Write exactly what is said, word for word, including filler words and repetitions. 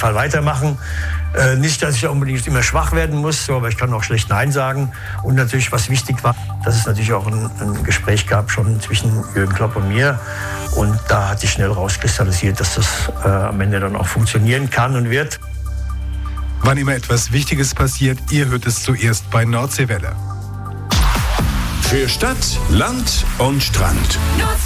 Fall weitermachen. Äh, nicht, dass ich unbedingt immer schwach werden muss, so, aber ich kann auch schlecht Nein sagen. Und natürlich, was wichtig war, dass es natürlich auch ein, ein Gespräch gab schon zwischen Jürgen Klopp und mir. Und da hat sich schnell rauskristallisiert, dass das äh, am Ende dann auch funktionieren kann und wird. Wann immer etwas Wichtiges passiert, ihr hört es zuerst bei Nordseewelle. Für Stadt, Land und Strand.